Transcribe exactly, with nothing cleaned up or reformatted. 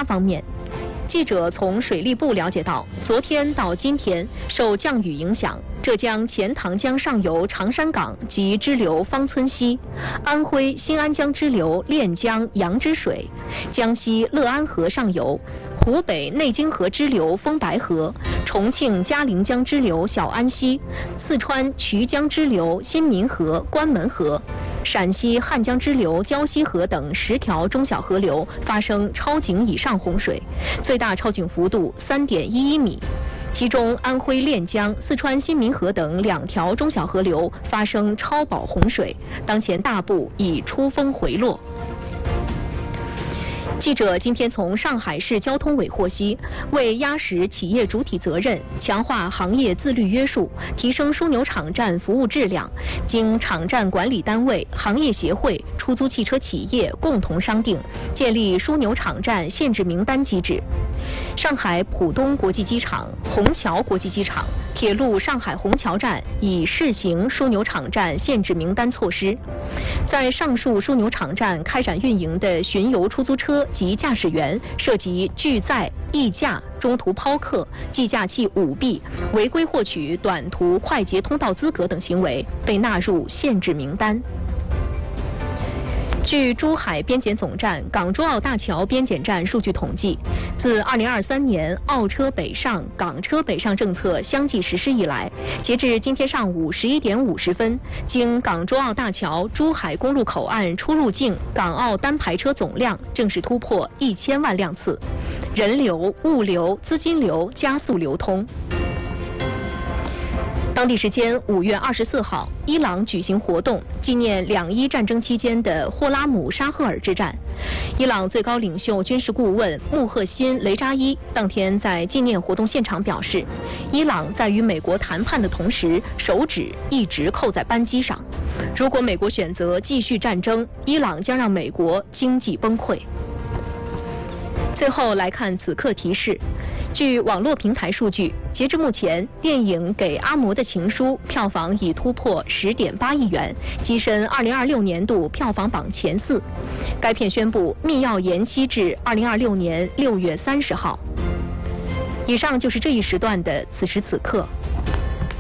发方面，记者从水利部了解到，昨天到今天，受降雨影响，浙江钱塘江上游长山港及支流芳村溪、安徽新安江支流练江杨之水、江西乐安河上游、湖北内经河支流丰白河、重庆嘉陵江支流小安溪、四川衢江支流新民河、关门河、陕西汉江支流胶西河等十条中小河流发生超警以上洪水，最大超警幅度三点一一米。其中，安徽练江、四川新民河等两条中小河流发生超保洪水，当前大部已出峰回落。记者今天从上海市交通委获悉，为压实企业主体责任，强化行业自律约束，提升枢纽场站服务质量，经场站管理单位、行业协会、出租汽车企业共同商定，建立枢纽场站限制名单机制。上海浦东国际机场、虹桥国际机场、铁路上海虹桥站已试行枢纽场站限制名单措施。在上述枢纽场站开展运营的巡游出租车及驾驶员涉及拒载、溢价、中途抛客、计价器舞弊、违规获取短途快捷通道资格等行为，被纳入限制名单。据珠海边检总站港珠澳大桥边检站数据统计，自二零二三年澳车北上、港车北上政策相继实施以来，截至今天上午十一点五十分，经港珠澳大桥珠海公路口岸出入境港澳单排车总量正式突破一千万辆次，人流、物流、资金流加速流通。当地时间五月二十四号，伊朗举行活动，纪念两伊战争期间的霍拉姆沙赫尔之战。伊朗最高领袖军事顾问穆赫辛·雷扎伊当天在纪念活动现场表示，伊朗在与美国谈判的同时，手指一直扣在扳机上。如果美国选择继续战争，伊朗将让美国经济崩溃。最后来看此刻提示。据网络平台数据，截至目前，电影《给阿嬷的情书》票房已突破十点八亿元，跻身二零二六年度票房榜前四。该片宣布密钥延期至二零二六年六月三十号。以上就是这一时段的此时此刻。